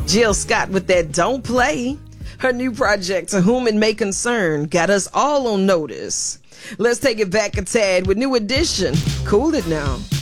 Jill Scott with that Don't Play. Her new project, To Whom It May Concern, got us all on notice. Let's take it back a tad with New Edition. Cool It Now.